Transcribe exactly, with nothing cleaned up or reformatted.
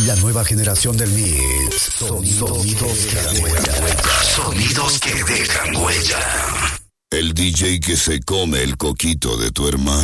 La nueva generación del mix. Sonidos, Sonidos que dejan huella. Sonidos que dejan huella. El D J que se come el coquito de tu hermana.